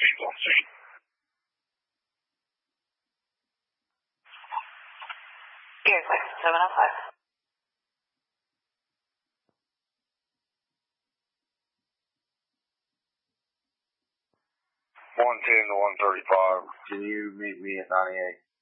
Proceed on scene. Here, 705. 110 to 135. Can you meet me at 98?